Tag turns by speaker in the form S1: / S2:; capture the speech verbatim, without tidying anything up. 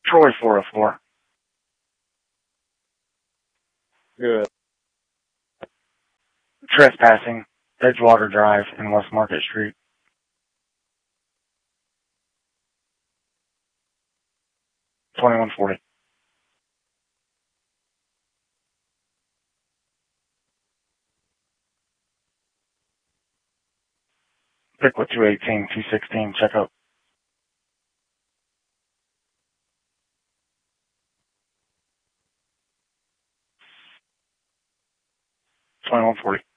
S1: Troy four oh four.
S2: Good.
S1: Trespassing, Edgewater Drive and West Market Street. twenty-one forty. Pickwood two eighteen, two sixteen, check out. twenty-one forty.